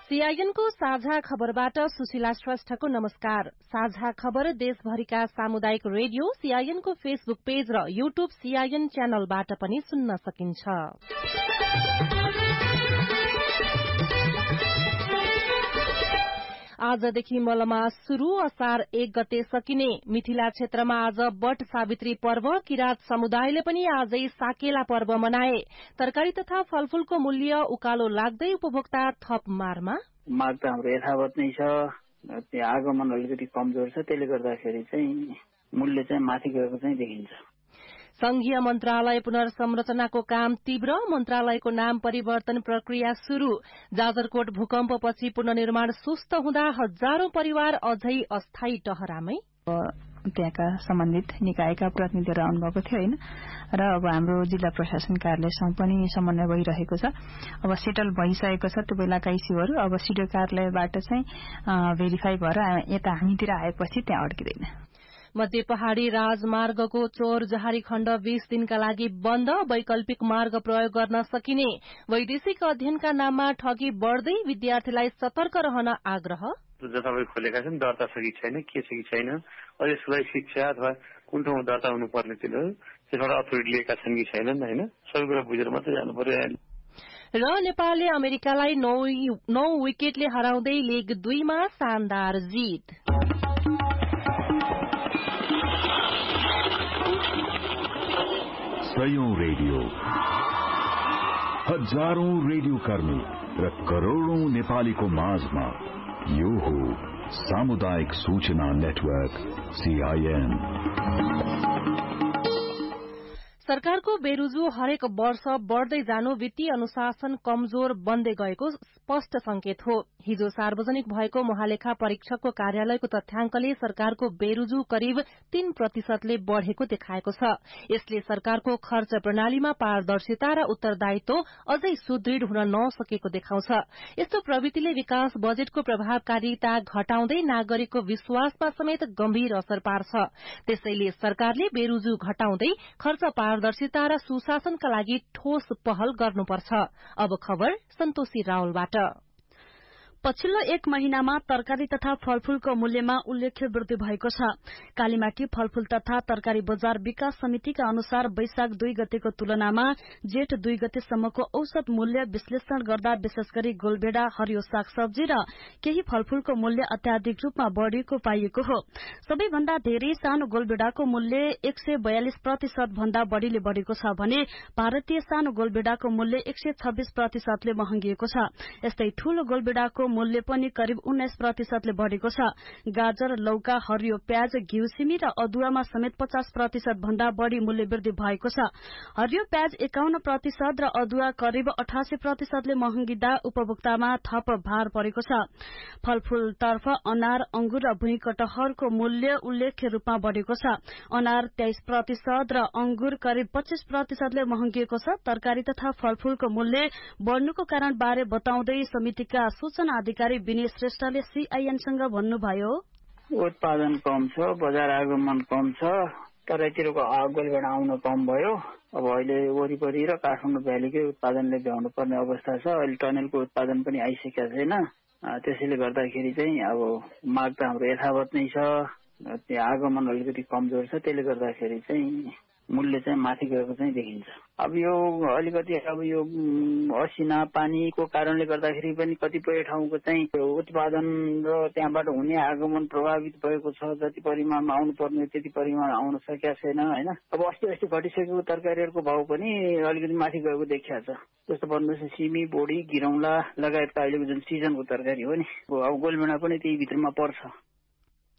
सीआईएनको साझा खबरबाट सुशीला श्रेष्ठको नमस्कार। साझा खबर देशभरिका सामुदायिक रेडियो सीआईएनको फेसबुक पेज र यूट्यूब सीआईएन च्यानलबाट पनि सुन्न सकिन्छ। आजदेखि मलमा शुरू, असार 1 गते सकिने। मिथिला क्षेत्रमा आज बट सावित्री पर्व, किरात समुदायले पनि आजै साकेला पर्व मनाए। तरकारी तथा फलफूलको मूल्य उकालो लाग्दै उपभोक्ता थप मारमा। माग त हाम्रो यथावत नै छ, त्यो आगमन अलिकति कमजोर छ, त्यसले गर्दाखेरि चाहिँ मूल्य चाहिँ माथि गएको चाहिँ देखिन्छ। संघीय मन्त्रालय पुनर्संरचनाको काम तीव्र, मन्त्रालयको नाम परिवर्तन प्रक्रिया शुरू। जाजरकोट भूकम्पपछि पुनर्निर्माण सुस्त हुँदा हजारौं परिवार अझै अस्थायी टहरामै। त्यहाँका सम्बन्धित निकायका प्रतिनिधिहरू आउनुभएको थियो होइन, र अब हाम्रो जिल्ला प्रशासन कार्यालयसँग पनि समन्वय भइरहेको छ। अब सेटल भइसकेको छ त्यो बेलाका इस्युहरू, अब सिडिओ कार्यालयबाट चाहिँ भेरिफाई भएर यता हामीतिर आएपछि त्यहाँ अड्किँदैन। मध्य पहाड़ी राजमार्गको चोर जहारी खण्ड 20 दिनका लागि बन्द, वैकल्पिक मार्ग प्रयोग गर्न सकिने। वैदेशिक अध्ययनका नाममा ठगी बढ्दै, विद्यार्थीलाई सतर्क रहन आग्रह। जताभावी खोलेका छन्, दर्ता छ कि छैन, के छ कि छैन, यसलाई शिक्षा अथवा कुन ठाउँमा दर्ता हुनुपर्ने त्यसबाट अथोरिटी लिएका छन् कि छैनन् होइन, सबै कुरा बुझेर मात्रै जानु पर्यो। र नेपालले अमेरिकालाई 9 विकेटले हराउँदै लिग 2 मा शानदार जित। सयौं रेडियो, हजारौं रेडियो कर्मी र करोड़ौं नेपालीको माझमा यो हो सामुदायिक सूचना नेटवर्क सीआईएन। सरकारको बेरुजु हरेक वर्ष बढ़दै जानु वित्तीय अनुशासन कमजोर बन्दै गएको स्पष्ट संकेत हो। हिजो सार्वजनिक भएको महालेखा परीक्षकको कार्यालयको तथ्याङ्कले सरकारको बेरुजु करिब 3% बढ़ेको देखाएको छ। यसले सरकारको खर्च प्रणालीमा पारदर्शिता र उत्तरदायित्व अझै सुदृढ़ हुन नसकेको देखाउँछ। यस्तो प्रवृत्तिले विकास बजेटको प्रभावकारिता घटाउँदै नागरिकको विश्वासमा समेत गम्भीर असर पार्छ। त्यसैले सरकारले बेरुजु घटाउँदै खर्च पारदर्शिता र सुशासनका लागि ठोस पहल गर्नुपर्छ। अब खबर सन्तोषी रावलबाट। पछिल्लो 1 महिनामा तरकारी तथा फलफूलको मूल्यमा उल्लेख्य वृद्धि भएको छ। कालीमाटी फलफूल तथा तरकारी बजार विकास समितिका अनुसार वैशाख 2 गतेको तुलनामा जेठ 2 गतेसम्मको औसत मूल्य विश्लेषण गर्दा विशेष गरी गोलभेडा, हरियो सागसब्जी र केही फलफूलको मूल्य अत्याधिक रूपमा बढ़ेको पाइएको हो। सबैभन्दा धेरै सानो गोलभेडाको मूल्य 142% भन्दा बढ़ीले बढ़ेको छ भने भारतीय सानो गोलभेडाको मूल्य 126% ले महँगिएको छ। यस्तै ठूलो गोलभेडाको मूल्य पनि करिब 19% ले बढ़ेको छ। गाजर, लौका, हरियो प्याज, घिउ, सिमी र अदुवामा समेत 50% भन्दा बढ़ी मूल्य वृद्धि भएको छ। हरियो प्याज 51% र अदुवा करिब 88% ले महँगिँदा उपभोक्तामा थप भार परेको छ। फलफूलतर्फ अनार, अंगुर र भुइँ कटहरको मूल्य उल्लेख्य रूपमा बढ़ेको छ। अनार 23% र अंगुर करिब 25% ले महँगिएको छ। तरकारी तथा फलफूलको मूल्य बढ़नुको कारण बारे बताउँदै समितिका सूचना अधिकारी विनय श्रेष्ठले सीआईएनसँग भन्नुभयो, उत्पादन कम छ, बजार आगमन कम छ, तराईतिरको गोलभेडा आउन कम भयो। अब अहिले वरिपरि र काठमाडौँ भ्यालीकै उत्पादनले भ्याउनु पर्ने अवस्था छ। अहिले टनेलको उत्पादन पनि आइसकेका छैन। त्यसैले गर्दाखेरि चाहिँ अब माग त हाम्रो यथावत नै छ, त्यो आगमन अलिकति कमजोर छ, त्यसले गर्दाखेरि चाहिँ मूल्य चाहिँ माथि गएको चाहिँ देखिन्छ। अब यो अलिकति यो असिना पानीको कारणले गर्दाखेरि पनि कतिपय ठाउँको चाहिँ उत्पादन र त्यहाँबाट हुने आगमन प्रभावित भएको छ। जति परिमाणमा आउनु पर्ने त्यति परिमाण आउन सकेका छैन होइन। अब अस्ति घटिसकेको तरकारीहरूको भाउ पनि अलिकति माथि गएको देखिया छ। जस्तो भन्नुहोस् सिमी, बोडी, गिरौँला लगायतका अहिलेको जुन सिजनको तरकारी हो नि, अब गोलभेडा पनि त्यही भित्रमा पर्छ।